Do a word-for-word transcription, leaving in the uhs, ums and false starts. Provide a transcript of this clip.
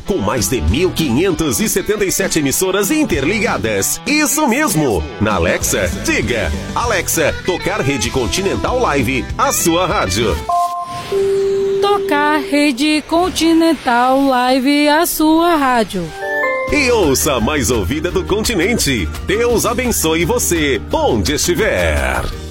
com mais de mil quinhentas e setenta e sete emissoras interligadas. Isso mesmo! Na Alexa, diga: Alexa, tocar Rede Continental Live, a sua rádio. Tocar Rede Continental Live, a sua rádio. E ouça a mais ouvida do continente. Deus abençoe você, onde estiver.